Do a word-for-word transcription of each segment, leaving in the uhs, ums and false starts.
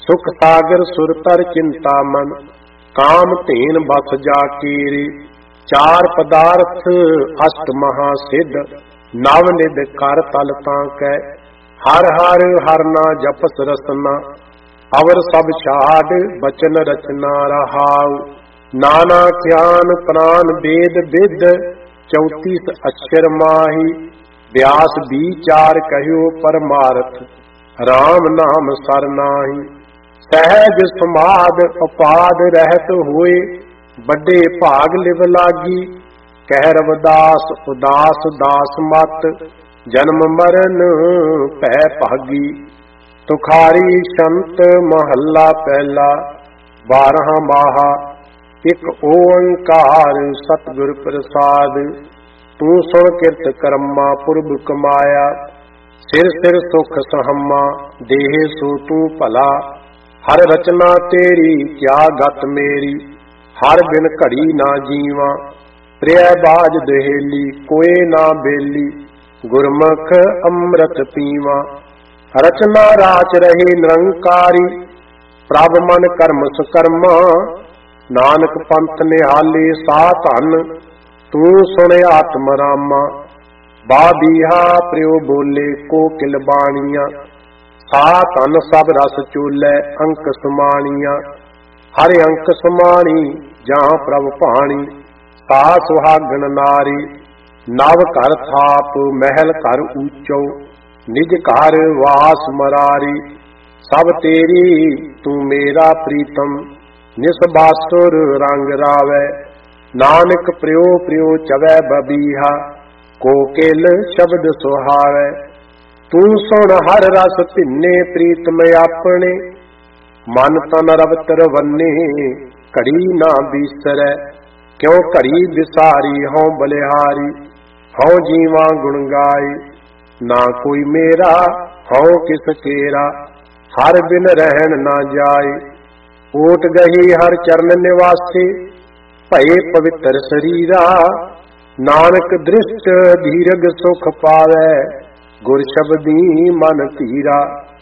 सुख सागर सुर तर चिंता मन, काम धेन बस जा कीरे। चार पदार्थ अष्ट महासिद्ध, नव निध कर तल ताकै। हर हर हर ना जपस रसना, अवर सब छाड़ बचन रचना रहाउ। नाना ज्ञान प्राण वेद विद, चौतीस अक्षर माही। व्यास विचार कहियो परमार्थ, राम नाम सरनाही। सहज समाध उपाद रहत होए, बड़े भाग लिव लागी। कह रविदास उदास दास मत, जन्म मरण पै भागी। तुखारी संत महला पहला, बारह माहा एक ओंकार सतगुर प्रसाद। तू सुन किरत कर्मा पुरब कमाया, सिर सिर सुख सहमा देह सो तू भला। हर रचना तेरी क्या गत मेरी, हर बिन घड़ी ना जीवा। प्रिय बाज दहेली कोई ना बेली, गुरमुख अमृत पीवा। रचना राच रहे निरंकारी, प्रभ मन कर्म सुकर्मा। नानक पंथ निहाले सा धन, तू सुन आत्म रामा। बाबीहा प्रियो बोले को किल बाणिया, सा धन सब रस चोलै अंक समाणिया। हर अंक समाणी जहाँ प्रभ पाणी, सा सुहागन नारी। नव घर थाप महल घर ऊंचो, निज घर वास मरारी। सब तेरी तू मेरा प्रीतम, निसबासुर रंग रावै। नानक प्रियो प्रियो चवै बबीहा, कोकिल शब्द सुहावै। तू सुन हर रस भिन्ने प्रीतम अपने, मन तन रवत रवन्ने घड़ी ना बीसरै। क्यों घड़ी विसारी हों बलिहारी, हों जीवा गुण गाए। ना कोई मेरा हों किस केरा, हर बिन रहन ना जाए। ओट गही हर चरण निवासे, भये पवित्र शरीरा। नानक दृष्ट धीरग सुख पावै, गुर शब्दी मन धीरा।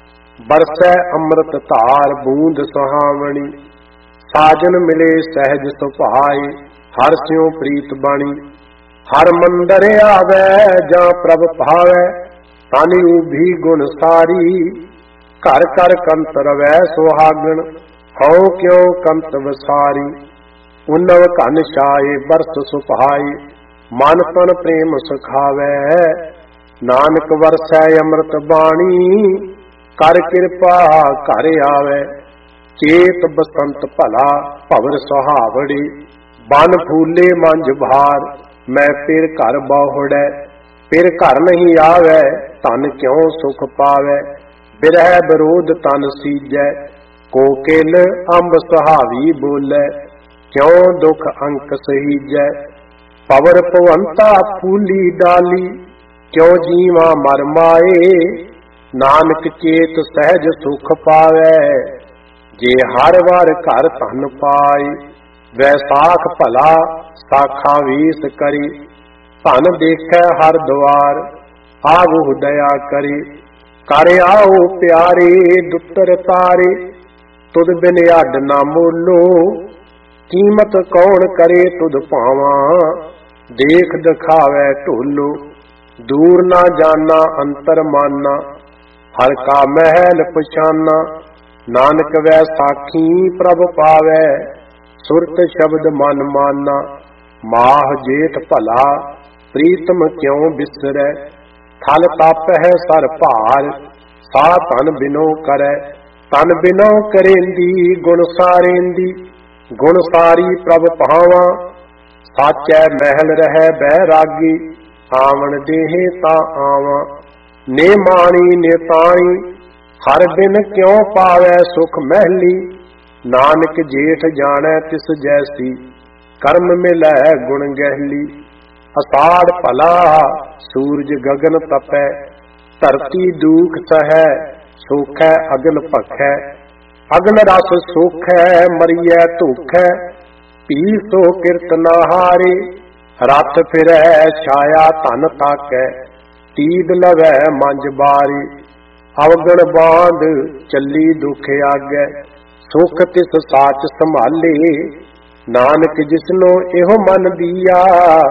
बरसै अमृत धार बूंद सुहावनी, साजन मिले सहज सुभाए। हर स्यों प्रीत बाणी, हर मंदर आवै जां प्रभ भावै। तन भी गुण सारी, घर कर कंत रवै सुहागन। हौ क्यों कंत वसारी, उन्नव घन छाए बरस सुभाए। मन तन प्रेम सुखावै, नानक वरसै अमृत बाणी। कर कृपा घर आवै, चेत बसंत भला भवर सुहावड़ी। बन फूले मंझ भार, मैं फिर घर बहुड़ै। फिर घर नहीं आवै, तन क्यों सुख पावै। बिरह विरोध तन सीजै, कोकिल अंब सुहावी बोलै। क्यों दुख अंक सहीजै, पवर पवंता फूली डाली। क्यों जीवा मर माए, नानक चेत सहज सुख पावै। जे हर वार घर धन पाए, वैसाख भला साखा वीस करी। धन देखै हर द्वार, आवो दया करी। कर आओ प्यारे दुतर तारे, तुद बिन अड ना मोलो। कीमत कौन करे तुद पावा, देख दिखावै ढोलो। दूर ना जाना अंतर माना, हर का महल पछाना। नानक वै साखी प्रभ पावै, सुरत शब्द मन माना। माह जेठ भला प्रीतम क्यों बिसरै। थल तप है सर भार, सा तन बिनो करै। तन बिनो करेंदी गुण सारेंदी, गुण सारी प्रभ पावा। साचै महल रहै बैरागी, आवन देहे ता आवा। ने माणी ने ताई, हर बिन क्यों पावै सुख महली। नानक जेठ जानै तिस जैसी, कर्म मिलै गुण गहली। अषाढ़ भला सूरज गगन तपै, धरती दुख सहै। सोखै अगन भखै, अगन रस सोखै। मरियै धोखै, पी सो किरत ना हारे। रथ फिरै छाया धन ताकै, तीद लवै मंझ बारी। ਅਵਗਣ ਬਾਂਧ ਚੱਲੀ ਦੁਖ ਆਗੈ, ਸੁਖ ਤਿਸ ਸਾਚ ਸੰਭਾਲੇ। ਨਾਨਕ ਜਿਸਨੋ ਇਹੋ ਮਨ ਦੀਆ,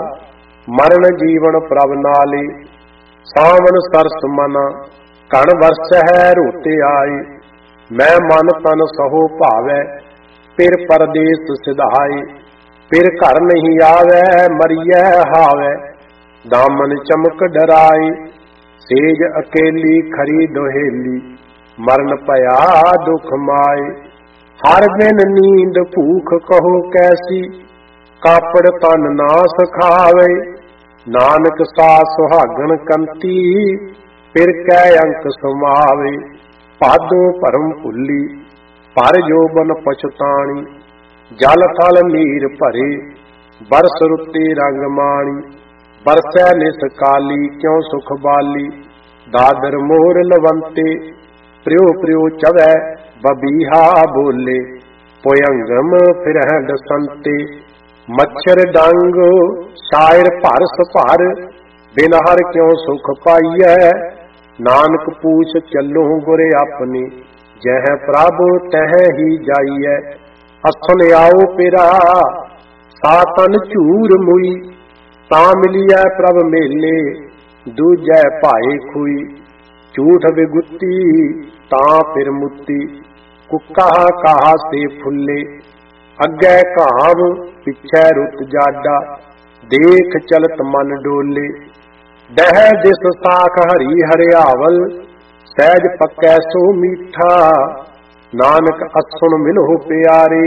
ਮਰਨ ਜੀਵਨ ਪ੍ਰਭ ਨਾਲੇ। ਸਾਵਨ ਸਰਸ ਮਨ ਕਣ ਵਰਸ ਹੈ ਰੋਤੇ ਆਏ, ਮੈਂ ਮਨ ਤਨ ਸਹੋ ਭਾਵੈ, ਫਿਰ ਪਰਦੇਸ ਸਿਧਾਏ। ਫਿਰ ਘਰ ਨਹੀਂ ਆਵੈ, ਮਰੀਐ ਹਾਵੈ, ਦਾਮਨ ਚਮਕ ਡਰਾਏ। ਸੇਜ ਅਕੇਲੀ ਖਰੀ ਦੁਹੇਲੀ, ਮਰਨ ਭਇਆ ਦੁਖ ਮਾਏ। ਹਰ ਦਿਨ ਨੀਂਦ ਭੂਖ ਕਹੋ ਕੈਸੀ, ਕਾਪੜ ਤਨ ਨਾ ਸਖਾਵੇ। ਨਾਨਕ ਸਾ ਸੁਹਾਗਣ ਕੰਤੀ, ਫਿਰ ਕੈ ਅੰਕ ਸਮਾਵੇ। ਭਾਦੋ ਭਰਮ ਭੁੱਲੀ, ਪਰ ਜੋਬਨ ਪਛਤਾਣੀ। ਜਲ ਥਲ ਨੀਰ ਭਰੇ, ਬਰਸ ਰੁੱਤੇ ਰੰਗ ਮਾਣੀ। ਬਰਸੈ ਨਿਸ ਕਾਲੀ, ਕਿਉ ਸੁਖ ਬਾਲੀ। ਦਾਦਰ ਮੋਰ ਲਵੰਤੇ, ਪ੍ਰਿਉ ਪ੍ਰਿਉ ਚਵੈ ਬਬੀਹਾ ਬੋਲੇ। ਪੁਯੰਗਮ ਫਿਰਹਿ ਦਸੰਤੇ, ਮੱਛਰ ਡੰਗ ਸ਼ਾਇਰ ਭਰਸ ਭਰ। ਬਿਨ ਹਰ ਕਿਉ ਸੁਖ ਪਾਈਐ, ਨਾਨਕ ਪੂਛ ਚੱਲੋ ਗੁਰ ਆਪਣੀ। ਜਹ ਪ੍ਰਭ ਤਹ ਹੀ ਜਾਈਐ। ਅਸਨ ਆਓ ਪਿਰਾ, ਸਾਤਨ ਝੂਰ ਮੁਈ। ਤਾਂ ਮਿਲੀਐ ਪ੍ਰਭ ਮੇਲੇ, ਦੂਜੈ ਭਾਏ ਖੁਈ। ਝੂਠ ਵਿਗੁੱਤੀ, ਤਾਂ ਫਿਰ ਮੁੱਤੀ। ਕੁੱਕਾ ਕਾਹਾ ਸੇ ਫੁੱਲੇ, ਅੱਗੇ ਘਾਵ ਪਿਛੈ ਰੁੱਤ ਜਾਡਾ। ਦੇਖ ਚਲਤ ਮਨ ਡੋਲੇ, ਦਹਿ ਦਿਸ ਸਾਖ ਹਰੀ ਹਰਿਆਵਲ। ਸਹਿਜ ਪੱਕੈ ਸੋ ਮੀਠਾ, ਨਾਨਕ ਅਸੁਣ ਮਿਲੋ ਪਿਆਰੇ।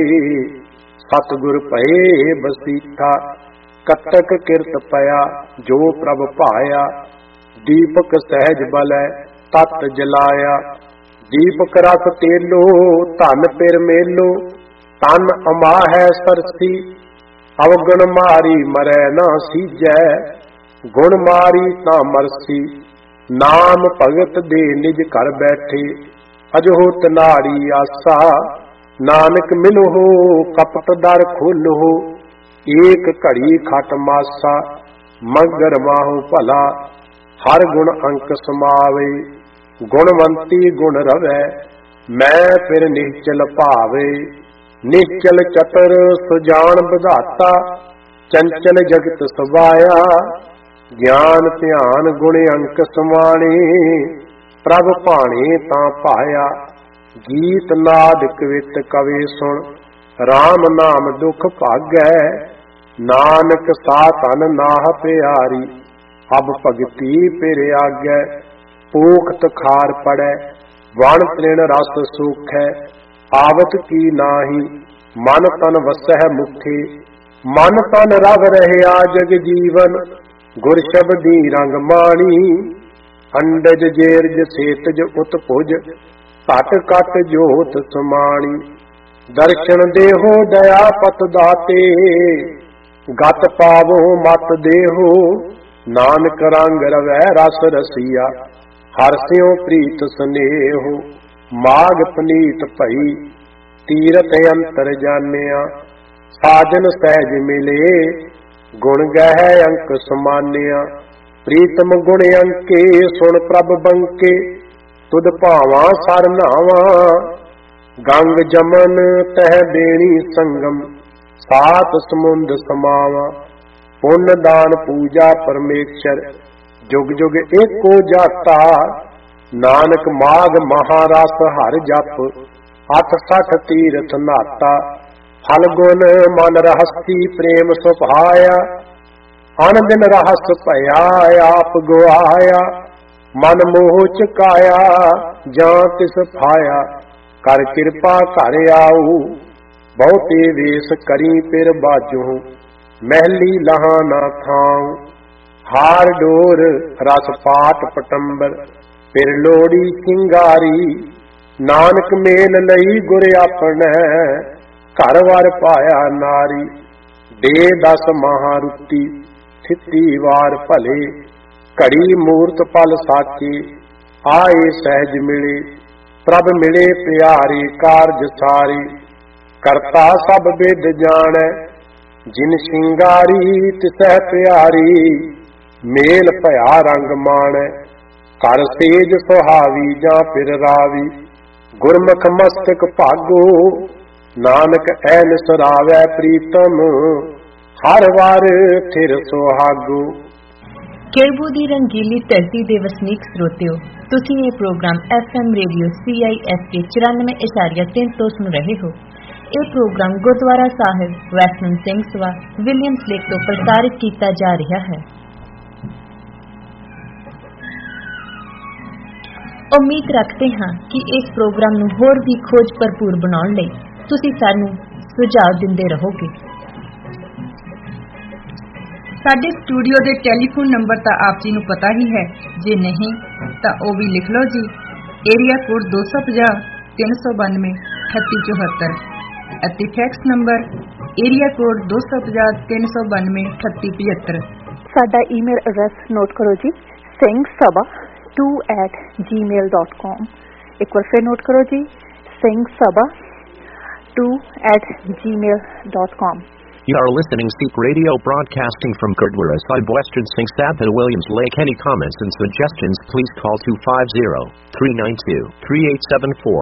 ਸਤਿਗੁਰ ਭਏ ਬਸੀਠਾ, ਕਤਕ ਕਿਰਤ ਪਿਆ ਜੋ ਪ੍ਰਭ ਭਾਇਆ। ਦੀਪਕ ਸਹਿਜ ਬਲੈ ਤਤ ਜਲਾਇਆ, ਦੀਪਕ ਰਸ ਤੇਲੋ ਧਨ ਪਿਰ ਮੇਲੋ। ਤਨ ਅਮਾਹੈ ਸਰਸੀ, ਅਵਗਣ ਮਾਰੀ ਮਰੈ ਨਾ ਸੀਜੈ। ਗੁਣ ਮਾਰੀ ਤਾਂ ਮਰਸੀ, ਨਾਮ ਭਗਤ ਦੇ ਨਿਜ ਘਰ ਬੈਠੇ। ਅਜੋਤ ਨਾੜੀ ਆਸਾ, ਨਾਨਕ ਮਿਲੋ ਕਪਟ ਦਰ ਖੋਲੋ। ਏਕ ਘੜੀ ਖਟ ਮਾਸਾ, ਮਗਰ ਮਾਹੋ ਭਲਾ। ਹਰ ਗੁਣ ਅੰਕ ਸਮਾਵੇ, ਗੁਣਵੰਤੀ ਗੁਣ ਰਵੈ। ਮੈਂ ਫਿਰ ਨਿਸ਼ਚਲ ਭਾਵੇ, ਨਿਸ਼ਚਲ ਚਤਰ ਸੁਜਾਨ ਵਿਧਾਤਾ। ਚੰਚਲ ਜਗਤ ਸਵਾਇਆ, ਗਿਆਨ ਧਿਆਨ ਗੁਣ ਅੰਕ ਸਮਾਣੇ। ਪ੍ਰਭ ਭਾਣੇ ਤਾਂ ਭਾਇਆ, ਗੀਤ ਨਾਦ ਕਵਿਤ ਕਵੇ ਸੁਣ। ਰਾਮ ਨਾਮ ਦੁਖ ਭਾਗੈ, ਨਾਨਕ ਸਾ ਧਨ ਨਾਹ ਪਿਆਰੀ। ਅਬ ਭਗਤੀ ਪਿਰ ਆਗੈ, ਪੋਖਤ ਖਾਰ ਪੜੈ। ਵਣ ਤ੍ਰਿਣ ਰਸ ਸੂਖੈ, ਆਵਤ ਕੀ ਨਾਹੀ। ਮਨ ਤਨ ਵਸਹਿ ਮੁਖੇ, ਮਨ ਤਨ ਰਵ ਰਹਿਆ ਜਗ ਜੀਵਨ। ਗੁਰ ਸ਼ਬਦੀ ਰੰਗ ਮਾਣੀ, ਅੰਡਜ ਜੇਰਜ ਸੇਤਜ ਉਤ ਭੁਜ। ਘਟ ਘਟ ਜੋਤ ਸਮਾਣੀ, ਦਰਸ਼ਨ ਦੇਹੋ ਦਇਆ ਪਤ ਦਾਤੇ। ਗਤ ਪਾਵੋ ਮਤ ਦੇਹੋ, ਨਾਨਕ ਰੰਗ ਰਵੈ ਰਸ ਰਸੀਆ। ਹਰ ਸਿਉ ਪ੍ਰੀਤ ਸਨੇਹੋ, ਮਾਗ ਪਨੀਤ ਭਈ। ਤੀਰਥ ਅੰਤਰ ਜਾਣਿਆ, ਸਾਜਨ ਸਹਿਜ ਮਿਲੇ। ਗੁਣ ਗਹਿ ਅੰਕ ਸਮਾਨਿਆ, ਪ੍ਰੀਤਮ ਗੁਣ ਅੰਕੇ। ਸੁਣ ਪ੍ਰਭ ਬੰਕੇ, ਤੁਧ ਭਾਵਾਂ ਸਰ ਨਾਵਾਂ। ਗੰਗ ਜਮਨ ਤਹਿ ਦੇਣੀ ਸੰਗਮ, ਸਾਤ ਸਮੁੰਦ ਸਮਾਵਾ। ਪੁੰਨ ਦਾਨ ਪੂਜਾ ਪਰਮੇਸ਼ਰ, ਜੁਗ ਜੁਗ ਏਕੋ ਜਾਤਾ। ਨਾਨਕ ਮਾਗ ਮਹਾਰਸ ਹਰ ਜਪ, ਅਠ ਸਠ ਤੀਰਥ ਨਾਤਾ। ਫਲ ਗੁਣ ਮਨ ਰਹਸਤੀ, ਪ੍ਰੇਮ ਸੁਭਾਇਆ। ਅਨ ਦਿਨ ਰਹਸ ਭਇਆ, ਆਪ ਗੁਆਇਆ। ਮਨ ਮੋਹ ਚੁਕਾਇਆ, ਜਾਂ ਤਿਸ ਫਾਇਆ। ਕਰ ਕਿਰਪਾ ਘਰ ਆਊ, ਬਹੁਤੇ ਵੇਸ ਕਰੀ ਪਿਰ ਬਾਜੂ। ਮਹਿਲੀ ਲਹਾ ਨਾ ਥਾਉ, ਹਾਰ ਡੋਰ ਰਸ ਪਾਟ ਪਟੰਬਰ। ਫਿਰ ਲੋੜੀ ਸਿੰਗਾਰੀ, ਨਾਨਕ ਮੇਲ ਲਈ ਗੁਰ ਆਪਣੈ। ਘਰ ਵਰ ਪਾਇਆ ਨਾਰੀ, ਦੇ ਦਸ ਮਹਾਰੁਤੀ। ਥਿੱਤੀ ਵਾਰ ਭਲੇ, ਘੜੀ ਮੂਰਤ ਪਲ ਸਾਚੇ। ਆਏ ਸਹਿਜ ਮਿਲੇ, ਪ੍ਰਭ ਮਿਲੇ ਪਿਆਰੇ। ਕਾਰਜ ਸਾਰੇ, ਕਰਤਾ ਸਭ ਬਿਦ ਜਾਣੈ। ਜਿਨ ਸ਼ਿੰਗਾਰੀ ਤਿਸੈ ਪਿਆਰੀ, ਮੇਲ ਭਇਆ ਰੰਗ ਮਾਣੈ। ਕਰ ਸੇਜ ਸੁਹਾਵੀ ਜਾਂ ਫਿਰ ਰਾਵੀ, ਗੁਰਮੁਖ ਮਸਤਕ ਭਾਗੋ, ਨਾਨਕ ਐਨ ਸਰਾਵੈ ਪ੍ਰੀਤਮ, ਹਰ ਵਾਰ ਥਿਰ ਸੁਹਾਗੋ। ਕੇਰਬੂ ਦੀ ਰੰਗੀਲੀ ਧਰਤੀ ਦੇ ਵਸਨੀਕ ਸਰੋਤਿਓ, ਤੁਸੀਂ ਇਹ programme F M radio C I S K ਚੁਰਾਨਵੇਂ ਇਸ਼ਾਰੀਆ ਤਿੰਨ ਤੋਂ ਸੁਣ ਰਹੇ ਹੋ। ਇਹ ਪ੍ਰੋਗਰਾਮ ਗੁਰਦੁਆਰਾ ਸਾਹਿਬ western Singh Sabha Williams lake ਤੋਂ ਪ੍ਰਸਾਰਿਤ ਕੀਤਾ ਜਾ ਰਿਹਾ ਹੈ। ਉਮੀਦ ਰੱਖਦੇ ਹਾਂ ਕਿ ਇਸ ਪ੍ਰੋਗਰਾਮ ਨੂੰ ਹੋਰ ਵੀ ਖੋਜ ਭਰਪੂਰ ਬਣਾਉਣ ਲਈ ਤੁਸੀਂ ਸਾਨੂੰ ਸੁਝਾਅ ਦਿੰਦੇ ਰਹੋਗੇ। ਸਾਡੇ ਸਟੂਡੀਓ ਦੇ ਟੈਲੀਫੋਨ ਨੰਬਰ ਤਾਂ ਆਪ ਜੀ ਨੂੰ ਪਤਾ ਹੀ ਹੈ, ਜੇ ਨਹੀਂ ਤਾਂ ਉਹ ਵੀ ਲਿਖ ਲਓ ਜੀ। ਏਰੀਆ ਕੋਡ ਦੋ ਸੌ ਪੰਜਾਹ ਤਿੰਨ ਸੌ ਬਾਨਵੇਂ ਅਠੱਤੀ ਚੌਹੱਤਰ ਅਤੇ ਫੈਕਸ ਨੰਬਰ ਏਰੀਆ ਕੋਡ ਦੋ ਸੌ ਪੰਜਾਹ ਤਿੰਨ ਸੌ ਬਾਨਵੇਂ ਅਠੱਤੀ ਪਝੱਤਰ। ਸਾਡਾ ਈਮੇਲ ਐਡਰੈਸ ਨੋਟ ਕਰੋ ਜੀ, ਸਿੰਘ ਸਭਾ ਟੂ ਐਟ ਜੀ ਮੇਲ ਡਾਟ ਕਾਮ। ਇੱਕ ਵਾਰ ਫਿਰ ਨੋਟ ਕਰੋ ਜੀ, ਸਿੰਘ ਸਭਾ ਟੂ ਐਟ ਜੀ ਮੇਲ dot com. You are listening Seek Radio broadcasting from Gurdwara Sahib, Western Singh Sabha, Williams Lake. Any comments and suggestions, please call two five zero, three nine two, three eight seven four.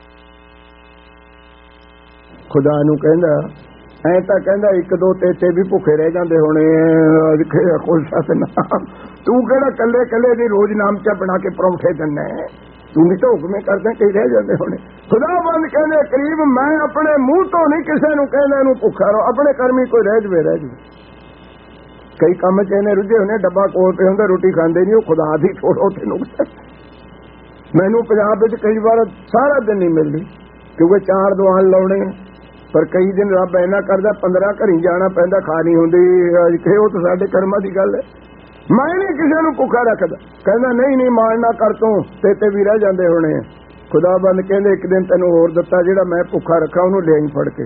ਖੁਦਾ ਨੂੰ ਕਹਿੰਦਾ ਐ ਤਾਂ ਕਹਿੰਦਾ ਇੱਕ ਦੋ ਤੇਤੇ ਵੀ ਭੁੱਖੇ ਰਹਿ ਜਾਂਦੇ ਹੋਣੇ, ਕੋਈ ਸਤਨਾਮ। ਤੂੰ ਕਿਹੜਾ ਕੱਲੇ ਕੱਲੇ ਦੀ ਰੋਜ਼ ਨਾਮ ਚਾ ਬਣਾ ਕੇ ਪਰੌਂਠੇ ਦਿੰਦਾ, ਤੂੰ ਵੀ ਤਾਂ ਹੁਕਮੇ ਕਰਦਾ ਕਈ ਰਹਿ ਜਾਂਦੇ ਹੋਣੇ। ਖੁਦਾਵੰਦ ਕਹਿੰਦੇ ਕਰੀਬ ਮੈਂ ਆਪਣੇ ਮੂੰਹ ਤੋਂ ਨਹੀਂ ਕਿਸੇ ਨੂੰ ਕਹਿੰਦਾ ਇਹਨੂੰ ਭੁੱਖਾ ਰਹੋ, ਆਪਣੇ ਕਰਮੀ ਕੋਈ ਰਹਿ ਜਵੇ ਰਹਿ ਜਵੇ। ਕਈ ਕੰਮ ਚ ਇਹਨੇ ਰੁੱਝੇ ਹੋਣੇ, ਡੱਬਾ ਕੋਲ ਤੇ ਹੁੰਦਾ, ਰੋਟੀ ਖਾਂਦੇ ਨਹੀਂ, ਉਹ ਖੁਦਾ ਦੀ ਛੋੜੋ ਤੈਨੂੰ। ਮੈਨੂੰ ਪੰਜਾਬ ਵਿੱਚ ਕਈ ਵਾਰ ਸਾਰਾ ਦਿਨ ਨਹੀਂ ਮਿਲਦੀ, ਕਿਉਂਕਿ ਚਾਰ ਦੁਆਨ ਲਾਉਣੇ, ਪਰ ਕਈ ਦਿਨ ਰੱਬ ਇੰਨਾ ਕਰਦਾ ਪੰਦਰਾਂ ਘਰੀ ਜਾਣਾ ਪੈਂਦਾ, ਖਾ ਨਹੀਂ ਹੁੰਦੀ। ਉਹ ਤਾਂ ਸਾਡੇ ਕਰਮਾਂ ਦੀ ਗੱਲ ਹੈ। ਮੈਂ ਨਹੀਂ ਕਿਸੇ ਨੂੰ ਭੁੱਖਾ ਰੱਖਦਾ, ਕਹਿੰਦਾ ਨਹੀਂ ਨਹੀਂ ਮਾਰਨਾ ਕਰ ਤੂੰ, ਤੇ ਤੇ ਵੀ ਰਹਿ ਜਾਂਦੇ ਹੋਣੇ। ਖੁਦਾਬੰਦ ਕਹਿੰਦੇ ਇੱਕ ਦਿਨ ਤੈਨੂੰ ਹੋਰ ਦਿੱਤਾ, ਜਿਹੜਾ ਮੈਂ ਭੁੱਖਾ ਰੱਖਾ ਉਹਨੂੰ ਲਿਆਈ ਫੜ ਕੇ।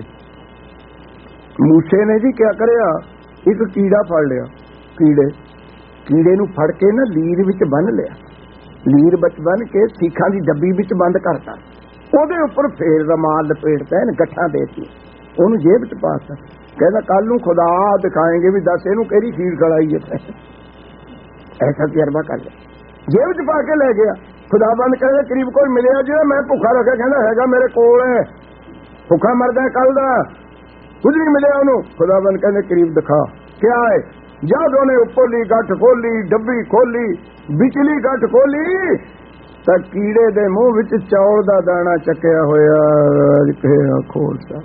ਮੂਸੇ ਨੇ ਜੀ ਕਿਆ ਕਰਿਆ, ਇੱਕ ਕੀੜਾ ਫੜ ਲਿਆ, ਕੀੜੇ ਕੀੜੇ ਨੂੰ ਫੜ ਕੇ ਨਾ ਲੀਰ ਵਿੱਚ ਬੰਨ ਲਿਆ, ਲੀਰ ਵਿੱਚ ਬੰਨ ਕੇ ਸੀਖਾਂ ਦੀ ਡੱਬੀ ਵਿੱਚ ਬੰਦ ਕਰਤਾ, ਉਹਦੇ ਉੱਪਰ ਫੇਰ ਰਮਾਲ ਲਪੇਟਦਾ, ਇਹਨੇ ਗੱਠਾਂ ਦੇਤੀ, ਉਹਨੂੰ ਜੇਬ ਚ ਪਾਤਾ। ਕਹਿੰਦਾ ਕੱਲ ਨੂੰ ਖੁਦਾ ਦਿਖਾਏਂਗੇ ਵੀ ਦੱਸ ਇਹਨੂੰ ਕਿਹੜੀ ਖੀਰ ਖਲਾਈ ਹੈ। ਐਸਾ ਤਜਰਬਾ ਕਰ ਲਿਆ, ਜੇਬ ਚ ਪਾ ਕੇ ਲੈ ਗਿਆ। ਖੁਦਾਬੰਦ ਕਹਿੰਦਾ ਕਰੀਬ ਕੋਈ ਮਿਲਿਆ ਜਿਹੜਾ ਮੈਂ ਭੁੱਖਾ ਰੱਖਿਆ, ਕਹਿੰਦਾ ਹੈਗਾ ਮੇਰੇ ਕੋਲ ਹੈ, ਭੁੱਖਾ ਮਰਦਾ ਕੱਲ ਦਾ, ਕੁਝ ਨਹੀਂ ਮਿਲਿਆ ਉਹਨੂੰ। ਖੁਦਾਬੰਦ ਕਹਿੰਦੇ ਕਰੀਬ ਦਿਖਾ ਕਿਆ ਹੈ। ਜਦ ਉਹਨੇ ਉੱਪਰਲੀ ਗੱਠ ਖੋਲੀ, ਡੱਬੀ ਖੋਲੀ, ਵਿਚਲੀ ਗੱਠ ਖੋਲੀ ਤਾਂ ਕੀੜੇ ਦੇ ਮੂੰਹ ਵਿੱਚ ਚੌਲ ਦਾ ਦਾਣਾ ਚੱਕਿਆ ਹੋਇਆ। ਖੋਲਦਾ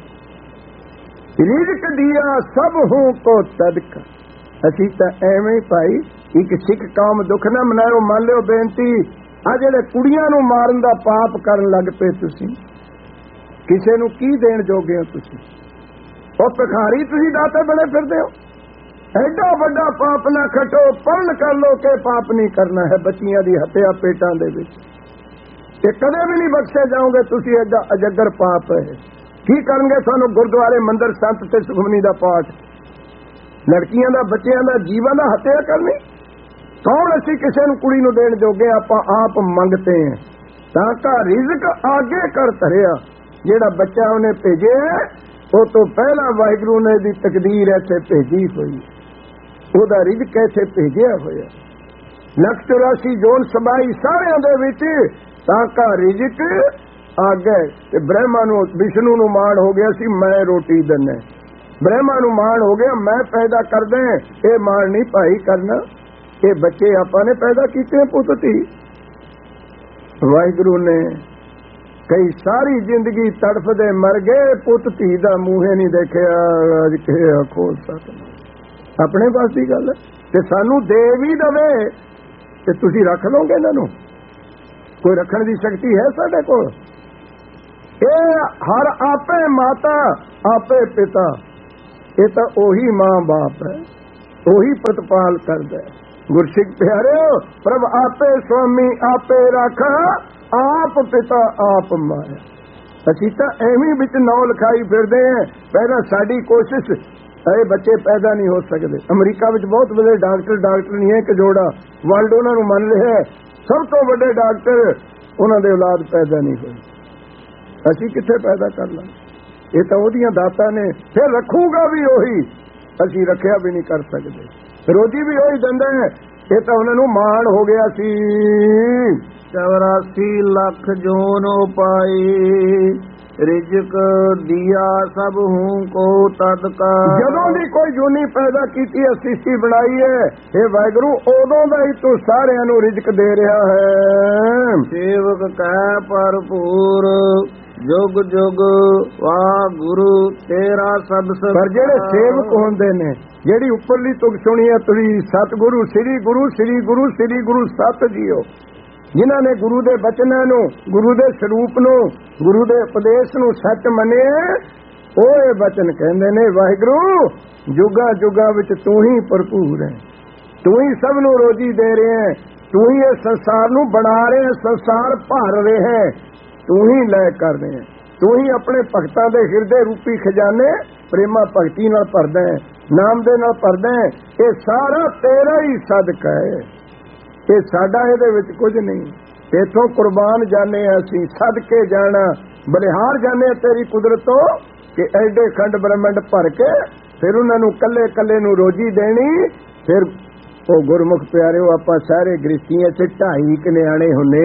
ਰਿਜ਼ਕ ਦਿਆ ਸਭ ਹੂੰ ਕੋ ਤਦਕ। ਅਸੀਂ ਤਾਂ ਐਵੇਂ ਹੀ ਭਾਈ, ਇੱਕ ਸਿੱਖ ਕੌਮ ਦੁੱਖ ਨਾ ਮਨਾਇਓ। ਮੰਨ ਲਿਓ ਬੇਨਤੀ, ਆ ਜਿਹੜੇ ਕੁੜੀਆਂ ਨੂੰ ਮਾਰਨ ਦਾ ਪਾਪ ਕਰਨ ਲੱਗ ਪਏ ਤੁਸੀਂ, ਕਿਸੇ ਨੂੰ ਕੀ ਦੇਣ ਜੋਗੇ ਹੋ ਤੁਸੀਂ? ਉਹ ਭਿਖਾਰੀ ਤੁਸੀਂ ਦਾਤੇ ਬਣੇ ਫਿਰਦੇ ਹੋ। ਐਡਾ ਵੱਡਾ ਪਾਪ ਨਾ ਖਟੋ, ਪੜ੍ਹ ਕਰ ਲੋ ਕਿ ਪਾਪ ਨਹੀਂ ਕਰਨਾ ਹੈ। ਬੱਚੀਆਂ ਦੀ ਹੱਤਿਆ ਪੇਟਾਂ ਦੇ ਵਿੱਚ, ਇਹ ਕਦੇ ਵੀ ਨਹੀਂ ਬਖਸ਼ੇ ਜਾਓਗੇ ਤੁਸੀਂ। ਐਡਾ ਅਜਗਰ ਪਾਪ ਹੈ। ਕੀ ਕਰਨਗੇ ਤੁਹਾਨੂੰ ਗੁਰਦੁਆਰੇ ਮੰਦਰ ਸੰਤ ਤੇ ਸੁਖਮਨੀ ਦਾ ਪਾਠ, ਲੜਕੀਆਂ ਦਾ ਬੱਚਿਆਂ ਦਾ ਜੀਵਨ ਦਾ ਹੱਤਿਆ ਕਰਨੀ। ਕੌਣ ਅਸੀਂ ਕਿਸੇ ਨੂੰ ਕੁੜੀ ਨੂੰ ਦੇਣ ਜੋਗੇ? ਆਪਾਂ ਆਪ ਮੰਗਤੇ हैं। ਤਾਂ ਕਾ ਰਿਜ਼ਕ ਆਗੇ ਕਰ ਧਰਿਆ, ਜਿਹੜਾ ਬੱਚਾ ਉਹਨੇ ਭੇਜਿਆ ਉਹ ਤੋਂ ਪਹਿਲਾਂ ਵਾਹਿਗੁਰੂ ਨੇ ਦੀ ਤਕਦੀਰ ਇੱਥੇ ਭੇਜੀ ਹੋਈ, ਉਹਦਾ ਰਿਜ਼ਕ ਇੱਥੇ ਭੇਜਿਆ ਹੋਇਆ। ਲੱਖ ਚੁਰਾਸੀ ਜੋਨ ਸਬਾਈ ਸਾਰਿਆਂ ਦੇ ਵਿੱਚ ਤਾਂ ਕਾ ਰਿਜ਼ਕ ਆ ਗਏ। ਤੇ ਬ੍ਰਹਮਾ ਨੂੰ ਵਿਸ਼ਨੂੰ ਨੂੰ ਮਾਣ ਹੋ ਗਿਆ ਸੀ ਮੈਂ ਰੋਟੀ ਦਿੰਦਾ, ਬ੍ਰਹਮਾ ਨੂੰ ਮਾਣ ਹੋ ਗਿਆ ਮੈਂ ਪੈਦਾ ਕਰਦਾ। ਇਹ ਮਾਣ ਨਹੀਂ ਭਾਈ ਕਰਨਾ, ਇਹ ਬੱਚੇ ਆਪਾਂ ਨੇ ਪੈਦਾ ਕੀਤੇ ਪੁੱਤ ਧੀ। ਵਾਹਿਗੁਰੂ ਨੇ ਕਈ ਸਾਰੀ ਜ਼ਿੰਦਗੀ ਤੜਫਦੇ ਮਰ ਗਏ, ਪੁੱਤ ਧੀ ਦਾ ਮੂੰਹੇ ਨਹੀਂ ਦੇਖਿਆ। ਅੱਜ ਕਿਹਾ ਖੋਲ ਸਕਦਾ ਆਪਣੇ ਪਾਸ ਦੀ ਗੱਲ ਤੇ ਸਾਨੂੰ ਦੇ ਵੀ ਦਵੇ ਤੇ ਤੁਸੀਂ ਰੱਖ ਲਓਗੇ ਇਹਨਾਂ ਨੂੰ? ਕੋਈ ਰੱਖਣ ਦੀ ਸ਼ਕਤੀ ਹੈ ਸਾਡੇ ਕੋਲ? ਇਹ ਹਰ ਆਪੇ ਮਾਤਾ ਆਪੇ ਪਿਤਾ, ਇਹ ਤਾਂ ਉਹੀ ਮਾਂ ਬਾਪ ਹੈ, ਉਹੀ ਪ੍ਰਤਪਾਲ ਕਰਦਾ। ਗੁਰਸਿੱਖ ਪਿਆਰਿਓ, ਪ੍ਰਭ ਆਪੇ ਸੁਆਮੀ ਆਪੇ ਰੱਖ, ਆਪ ਪਿਤਾ ਆਪ ਮਾਇਆ। ਅਸੀਂ ਤਾਂ ਐਵੇਂ ਵਿੱਚ ਨੌ ਲਿਖਾਈ ਫਿਰਦੇ ਹਾਂ। ਪਹਿਲਾਂ ਸਾਡੀ ਕੋਸ਼ਿਸ਼, ਇਹ ਬੱਚੇ ਪੈਦਾ ਨਹੀਂ ਹੋ ਸਕਦੇ। ਅਮਰੀਕਾ ਵਿੱਚ ਬਹੁਤ ਵੱਡੇ ਡਾਕਟਰ ਡਾਕਟਰ ਨਹੀਂ ਹੈ ਕਿ ਜੋੜਾ ਵਰਲਡ ਉਹਨਾਂ ਨੂੰ ਮੰਨ ਰਿਹਾ ਸਭ ਤੋਂ ਵੱਡੇ ਡਾਕਟਰ, ਉਹਨਾਂ ਦੇ ਔਲਾਦ ਪੈਦਾ ਨਹੀਂ ਹੋਈ। ਅਸੀਂ ਕਿੱਥੇ ਪੈਦਾ ਕਰ ਲਾਂਗੇ? ਇਹ ਤਾਂ ਉਹਦੀਆਂ ਦਾਤਾਂ ਨੇ, ਫਿਰ ਰੱਖੂਗਾ ਵੀ ਉਹੀ, ਅਸੀਂ ਰੱਖਿਆ ਵੀ ਨਹੀਂ ਕਰ ਸਕਦੇ। ਰੋਜੀ ਵੀ ਉਹੀ ਦਿੰਦਾ ਹੈ, ਇਹ ਤਾਂ ਉਹਨਾਂ ਨੂੰ ਮਾਣ ਹੋ ਗਿਆ ਸੀ। ਚੌਰਾਸੀ ਲੱਖ ਜੋਨ ਉਪਾਈ ਰਿਜਕ ਦਿਆ ਸਭ ਹੂੰ ਕੋ ਤਦ ਕਾ। ਜਦੋਂ ਦੀ ਕੋਈ ਜੂਨੀ ਪੈਦਾ ਕੀਤੀ ਹੈ, ਸ੍ਰਿਸ਼ਟੀ ਬਣਾਈ ਹੈ, ਇਹ ਵਾਹਿਗੁਰੂ ਉਦੋਂ ਦਾ ਹੀ ਤੂੰ ਸਾਰਿਆਂ ਨੂੰ ਰਿਜਕ ਦੇ ਰਿਹਾ ਹੈ। ਸੇਵਕ ਕਹਿ ਭਰਪੂਰ ਜੁਗ ਜੁਗ ਵਾਹਿਗੁਰੂ ਤੇਰਾ ਸਭ ਸਭ। ਪਰ ਜਿਹੜੇ ਸੇਵਕ ਹੁੰਦੇ ਨੇ, ਜਿਹੜੀ ਉੱਪਰਲੀ ਤੁਕ ਸੁਣੀ ਹੈ ਤੁਸੀਂ, ਸਤਿਗੁਰੂ ਸ੍ਰੀ ਗੁਰੂ ਸ੍ਰੀ ਗੁਰੂ ਸ੍ਰੀ ਗੁਰੂ ਸਤ ਜੀਓ, ਜਿਨ੍ਹਾਂ ਨੇ ਗੁਰੂ ਦੇ ਬਚਨਾਂ ਨੂੰ, ਗੁਰੂ ਦੇ ਸਰੂਪ ਨੂੰ, ਗੁਰੂ ਦੇ ਉਪਦੇਸ਼ ਨੂੰ ਸੱਚ ਮੰਨਿਆ, ਉਹ ਇਹ ਬਚਨ ਕਹਿੰਦੇ ਨੇ ਵਾਹਿਗੁਰੂ ਜੁਗਾਂ ਜੁਗਾਂ ਵਿੱਚ ਤੂੰ ਹੀ ਭਰਪੂਰ ਹੈ, ਤੂੰ ਹੀ ਸਭ ਨੂੰ ਰੋਜੀ ਦੇ ਰਿਹਾ ਹੈ, ਤੂੰ ਹੀ ਇਸ ਸੰਸਾਰ ਨੂੰ ਬਣਾ ਰਿਹਾ, ਸੰਸਾਰ ਭਰ ਰਿਹਾ ਹੈ, ਤੂੰ ਹੀ ਲੈ ਕਰ ਰਿਹਾ, ਤੂੰ ਹੀ ਆਪਣੇ ਭਗਤਾਂ ਦੇ ਹਿਰਦੇ ਰੂਪੀ ਖਜ਼ਾਨੇ ਪ੍ਰੇਮਾ ਭਗਤੀ ਨਾਲ ਭਰਦਾ ਹੈ, ਨਾਮ ਦੇ ਨਾਲ ਭਰਦਾ ਹੈ। ਇਹ ਸਾਰਾ ਤੇਰਾ ਹੀ ਸਦਕਾ ਹੈ, ਇਹ ਸਾਡਾ ਇਹਦੇ ਵਿੱਚ ਕੁਝ ਨਹੀਂ। ਇਥੋਂ ਕੁਰਬਾਨ ਜਾਣੇ ਅਸੀਂ, ਸਦਕੇ ਜਾਣਾ, ਬਲਿਹਾਰ ਜਾਣੇ ਤੇਰੀ ਕੁਦਰਤ ਤੋਂ ਕਿ ਐਡੇ ਖੰਡ ਬ੍ਰਹਮੰਡ ਭਰ ਕੇ ਫਿਰ ਉਹਨਾਂ ਨੂੰ ਕੱਲੇ ਕੱਲੇ ਨੂੰ ਰੋਜੀ ਦੇਣੀ। ਫਿਰ ਉਹ ਗੁਰਮੁਖ ਪਿਆਰਿਓ, ਆਪਾਂ ਸਾਰੇ ਗ੍ਰਸਤੀਆਂ ਚ ਢਾਈ ਕਿ ਨਿਆਣੇ ਹੁੰਨੇ,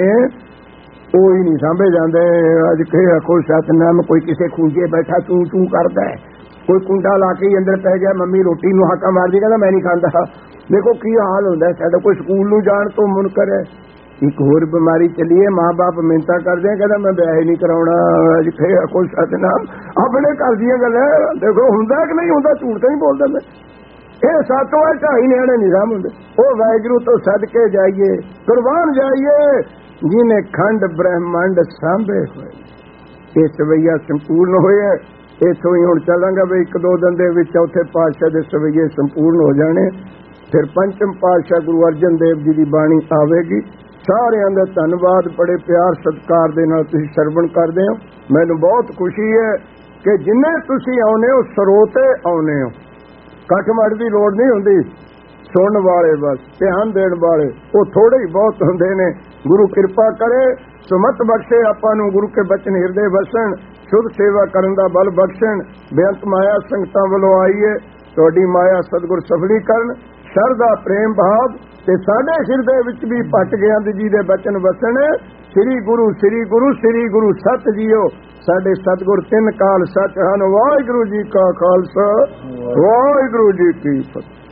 ਉਹ ਹੀ ਨਹੀਂ ਸਾਂਭੇ ਜਾਂਦੇ। ਅੱਜ ਕਿਹਾ ਕੋਈ ਸਤਨਾਮ, ਕੋਈ ਕਿਸੇ ਖੂੰਜੇ ਬੈਠਾ ਤੂੰ ਤੂੰ ਕਰਦਾ, ਕੋਈ ਕੁੰਡਾ ਲਾ ਕੇ ਅੰਦਰ ਪੈ ਗਿਆ, ਮੰਮੀ ਰੋਟੀ ਨੂੰ ਹਾਕਾ ਮਾਰਦੀ, ਕਹਿੰਦਾ ਮੈਂ ਨਹੀਂ ਖਾਂਦਾ। ਦੇਖੋ ਕੀ ਹਾਲ ਹੁੰਦਾ ਸਾਡਾ। ਕੋਈ ਸਕੂਲ ਨੂੰ ਜਾਣ ਤੋਂ ਮੁਨਕਰ ਹੈ। ਇੱਕ ਹੋਰ ਬਿਮਾਰੀ ਚੱਲੀ ਹੈ, ਮਾਂ ਬਾਪ ਮਿਹਨਤਾਂ ਕਰਦੇ ਆ, ਕਹਿੰਦਾ ਮੈਂ ਵਿਆਹ ਹੀ ਨਹੀਂ ਕਰਾਉਣਾ। ਅੱਜ ਕਿਹਾ ਕੋਈ ਸਤਨਾਮ, ਆਪਣੇ ਘਰ ਦੀਆਂ ਗੱਲਾਂ ਦੇਖੋ, ਹੁੰਦਾ ਕਿ ਨਹੀਂ ਹੁੰਦਾ, ਝੂਠ ਤਾਂ ਨਹੀਂ ਬੋਲਦਾ ਮੈਂ। ਇਹ ਸਾਤੋਂ ਹੈ ਢਾਈ ਨਿਆਣੇ ਨਹੀਂ ਸਾਂਭ ਹੁੰਦੇ। ਉਹ ਵਾਹਿਗੁਰੂ ਤੋਂ ਸਦਕੇ ਜਾਈਏ, ਕੁਰਬਾਨ ਜਾਈਏ, ਜਿਹਨੇ ਖੰਡ ਬ੍ਰਹਮੰਡ ਸਾਂਭੇ ਹੋਏ। ਇਹ ਸਵਈਆ ਸੰਪੂਰਨ ਹੋਇਆ। ਇੱਥੋਂ ਹੀ ਹੁਣ ਚੱਲਾਂਗਾ ਵੀ ਇੱਕ ਦੋ ਦਿਨ ਦੇ ਵਿੱਚ ਚੌਥੇ ਪਾਤਸ਼ਾਹ ਦੇ ਸਵਈਏ ਸੰਪੂਰਨ ਹੋ ਜਾਣੇ। ਫਿਰ ਪੰਚਮ ਪਾਤਸ਼ਾਹ ਗੁਰੂ ਅਰਜਨ ਦੇਵ ਜੀ ਦੀ ਬਾਣੀ ਆਵੇਗੀ। ਸਾਰਿਆਂ ਦਾ ਧੰਨਵਾਦ, ਬੜੇ ਪਿਆਰ ਸਤਿਕਾਰ ਦੇ ਨਾਲ ਤੁਸੀਂ ਸਰਵਣ ਕਰਦੇ ਹੋ। ਮੈਨੂੰ ਬਹੁਤ ਖੁਸ਼ੀ ਹੈ ਕਿ ਜਿੰਨੇ ਤੁਸੀਂ ਆਉਨੇ ਹੋ, ਸਰੋਤੇ ਆਉਨੇ ਹੋ, ਕੱਠ ਮੱਠ ਦੀ ਲੋੜ ਨਹੀਂ ਹੁੰਦੀ। ਸੁਣਨ ਵਾਲੇ, ਬਸ ਧਿਆਨ ਦੇਣ ਵਾਲੇ ਉਹ ਥੋੜੇ ਹੀ ਬਹੁਤ ਹੁੰਦੇ ਨੇ। ਗੁਰੂ ਕਿਰਪਾ ਕਰੇ, ਸੁਮਤ ਬਖਸ਼ੇ ਆਪਾਂ ਨੂੰ, ਗੁਰੂ ਕੇ ਬਚਨ ਹਿਰਦੇ ਵਸਣ, ਸ਼ੁੱਧ ਸੇਵਾ ਕਰਨ ਦਾ ਬਲ ਬਖਸ਼ਣ। ਬੇਅੰਤ ਮਾਇਆ ਸੰਗਤਾਂ ਵੱਲੋਂ ਆਈਏ, ਤੁਹਾਡੀ ਮਾਇਆ ਸਤਿਗੁਰ ਸਫਲੀ ਕਰਨ। ਸ਼ਰਧਾ ਪ੍ਰੇਮ ਭਾਵ ਤੇ ਸਾਡੇ ਹਿਰਦੇ ਵਿੱਚ ਵੀ ਭਟ ਗਿਆ ਜੀ ਦੇ ਬਚਨ ਵਸਣ। ਸ੍ਰੀ ਗੁਰੂ ਸ੍ਰੀ ਗੁਰੂ ਸ੍ਰੀ ਗੁਰੂ ਸਤ ਜੀਓ, ਸਾਡੇ ਸਤਿਗੁਰ ਤਿੰਨ ਕਾਲ ਸੱਚ ਹਨ। ਵਾਹਿਗੁਰੂ ਜੀ ਕਾ ਖਾਲਸਾ, ਵਾਹਿਗੁਰੂ ਜੀ ਕੀ ਫਤਿਹ।